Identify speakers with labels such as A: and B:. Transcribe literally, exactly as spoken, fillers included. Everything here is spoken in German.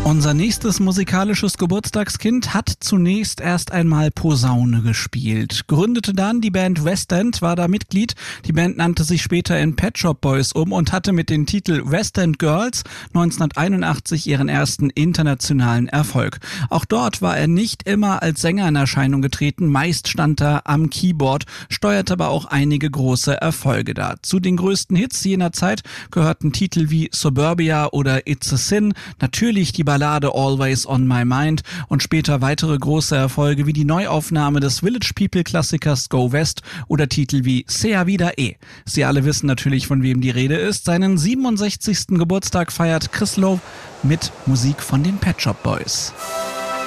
A: Unser nächstes musikalisches Geburtstagskind hat zunächst erst einmal Posaune gespielt, gründete dann die Band West End, war da Mitglied. Die Band nannte sich später in Pet Shop Boys um und hatte mit dem Titel West End Girls neunzehnhunderteinundachtzig ihren ersten internationalen Erfolg. Auch dort war er nicht immer als Sänger in Erscheinung getreten, meist stand er am Keyboard, steuerte aber auch einige große Erfolge dar. Zu den größten Hits jener Zeit gehörten Titel wie Suburbia oder It's a Sin, natürlich die Ballade Always on My Mind und später weitere große Erfolge wie die Neuaufnahme des Village People Klassikers Go West oder Titel wie Sea Vida E. Sie alle wissen natürlich, von wem die Rede ist. Seinen siebenundsechzigsten Geburtstag feiert Chris Lowe mit Musik von den Pet Shop Boys.